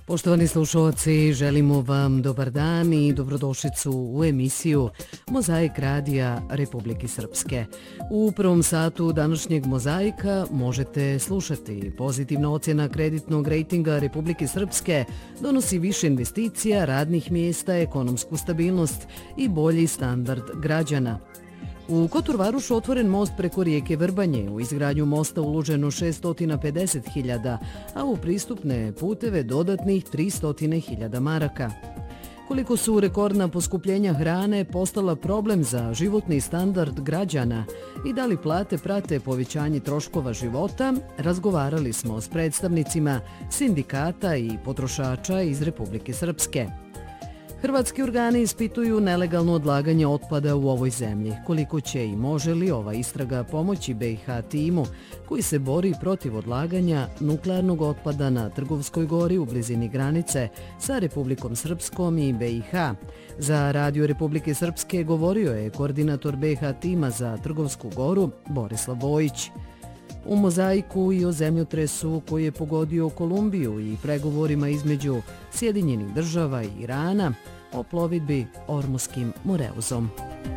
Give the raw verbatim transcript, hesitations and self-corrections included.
Poštovani slušalci, želimo vam dobar dan i dobrodošlicu u emisiju Mozaik radija Republike Srpske. U prvom satu današnjeg Mozaika možete slušati: pozitivna ocjena kreditnog rejtinga Republike Srpske donosi više investicija, radnih mjesta, ekonomsku stabilnost i bolji standard građana. U Kotor-Varošu otvoren most preko rijeke Vrbanje, u izgradnju mosta uloženo šesto pedeset hiljada, a u pristupne puteve dodatnih tristo hiljada maraka. Koliko su rekordna poskupljenja hrane postala problem za životni standard građana i da li plate prate povećanje troškova života, razgovarali smo s predstavnicima sindikata i potrošača iz Republike Srpske. Hrvatski organi ispituju nelegalno odlaganje otpada u ovoj zemlji. Koliko će i može li ova istraga pomoći B i H timu koji se bori protiv odlaganja nuklearnog otpada na Trgovskoj gori u blizini granice sa Republikom Srpskom i B i H. Za Radio Republike Srpske govorio je koordinator B i H tima za Trgovsku goru Borislav Bojić. U mozaiku i o zemljotresu koji je pogodio Kolumbiju i pregovorima između Sjedinjenih država i Irana o plovidbi Ormuskim Moreuzom.